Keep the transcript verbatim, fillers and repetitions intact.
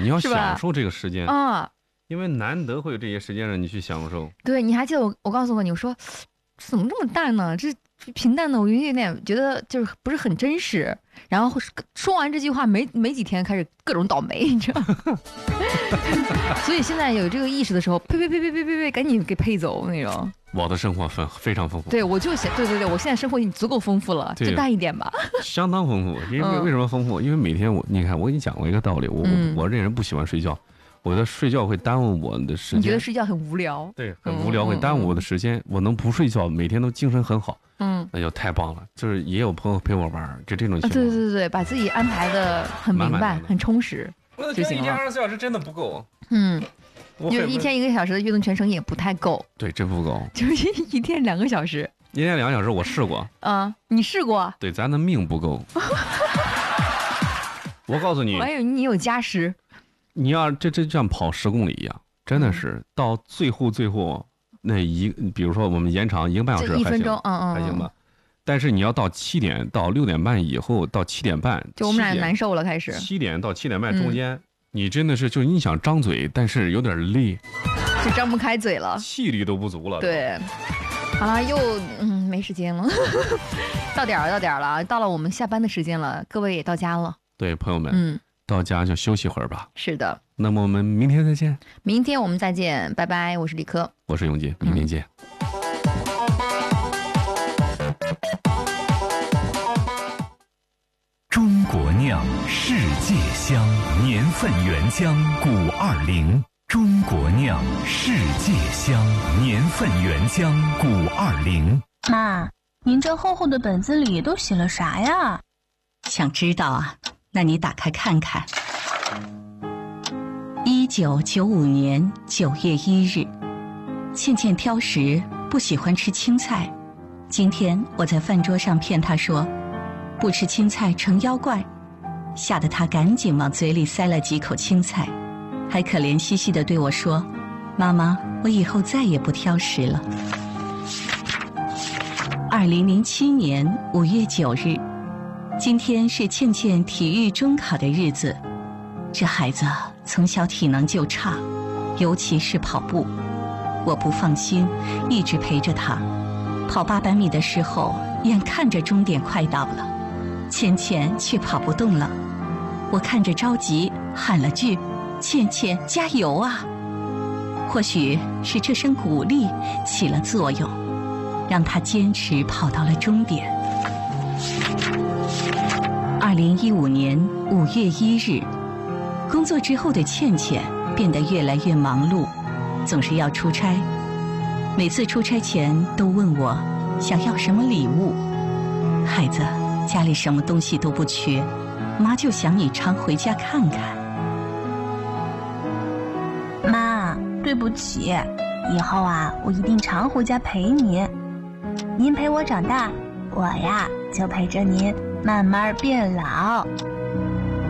你要享受这个时间啊， 因为难得会有这些时间让你去享受。 对，你还记得我我告诉过你，我说怎么这么淡呢？这平淡的，我有点觉得就是不是很真实。然后说完这句话没没几天，开始各种倒霉，你知道吗？所以现在有这个意识的时候，呸呸呸呸呸呸呸，赶紧给配走那种。 我的生活非非常丰富。 对，我就想，对对对，我现在生活已经足够丰富了，就淡一点吧。 相当丰富，因为为什么丰富？因为每天我，你看，我跟你讲过一个道理，我、嗯、我这人不喜欢睡觉。我觉得睡觉会耽误我的时间。 你觉得睡觉很无聊？ 对，很无聊，嗯、会耽误我的时间。嗯、我能不睡觉，每天都精神很好， 嗯， 那就太棒了。就是也有朋友陪我玩，就这种情况。 啊、对对对，把自己安排的很明白、满满很充实就行了。 一天二十四小时真的不够。 嗯，就是一天一个小时的运动全程也不太够。 对，真不够。 就是一天两个小时。 一天两个小时，我试过。 啊、嗯，你试过？ 对，咱的命不够。我告诉你， 我还以为你有加时。 你要这这就像跑十公里一样，真的是、嗯、到最后最后那一，比如说我们延长一个半小时还行， 一分钟，嗯嗯， 还行吧。但是你要到七点到六点半以后，到七点半， 就我们俩难受了，开始。 七点到七点半中间，嗯、你真的是就你想张嘴，但是有点累， 就张不开嘴了， 气力都不足了。 对，好了，又嗯没时间了，到点儿了，到点儿了，到了我们下班的时间了，各位也到家了。 对，朋友们， 嗯。 到家就休息会儿吧。 是的， 那么我们明天再见。 明天我们再见，拜拜。我是李科， 我是永杰，明天见。 嗯、中国酿，世界香，年份原浆古二零。中国酿，世界香，年份原浆古二零。 妈，您这厚厚的本子里都写了啥呀？ 想知道啊？那你打开看看。一九九五年九月一日，倩倩挑食，不喜欢吃青菜。今天我在饭桌上骗她说，不吃青菜成妖怪，吓得她赶紧往嘴里塞了几口青菜，还可怜兮兮地对我说：“妈妈，我以后再也不挑食了。”二零零七年五月九日。今天是倩倩体育中考的日子，这孩子从小体能就差，尤其是跑步。我不放心，一直陪着他。跑八百米的时候，眼看着终点快到了，倩倩却跑不动了。我看着着急，喊了句：“倩倩，加油啊！”或许是这声鼓励起了作用，让他坚持跑到了终点。二零一五年五月一日，工作之后的倩倩变得越来越忙碌，总是要出差。每次出差前都问我想要什么礼物。孩子，家里什么东西都不缺，妈就想你常回家看看。 妈，对不起，以后啊，我一定常回家陪您。您陪我长大，我呀就陪着您慢慢变老。